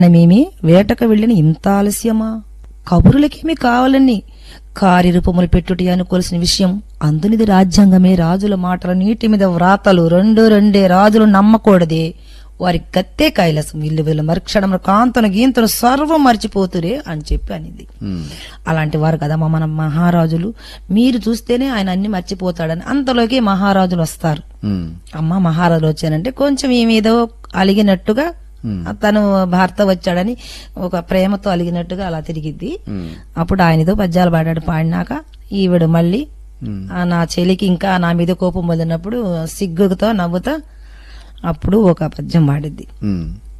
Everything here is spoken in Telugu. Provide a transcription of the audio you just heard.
మేమి వేటకు వెళ్ళిన ఇంత ఆలస్యమా? కబురులకేమి కావాలని కార్యరూపములు పెట్టుటి అనుకోవలసిన విషయం అందునిది రాజ్యాంగమే. రాజుల మాటల నీటి మీద వ్రాతలు రెండే రాజులు నమ్మకూడదే. వారి గత్తే కైలాసం. ఇల్లు వీళ్ళు మరుక్షణం కాంతను గీంతను సర్వం మర్చిపోతురే అని చెప్పి అనింది. అలాంటి వారు కదా మన మహారాజులు. మీరు చూస్తేనే ఆయన అన్ని మర్చిపోతాడని. అంతలోకి మహారాజులు వస్తారు. అమ్మ మహారాజులు వచ్చానంటే కొంచెం ఏమేదో అలిగినట్టుగా, తను భర్త వచ్చాడని ఒక ప్రేమతో అలిగినట్టుగా అలా తిరిగిద్ది. అప్పుడు ఆయనతో పద్యాలు పాడినాక ఈవిడ మళ్ళీ నా చెలికి ఇంకా నా మీద కోపం వదిలినప్పుడు సిగ్గుతో నవ్వుతా అప్పుడు ఒక పద్యం పాడిద్ది.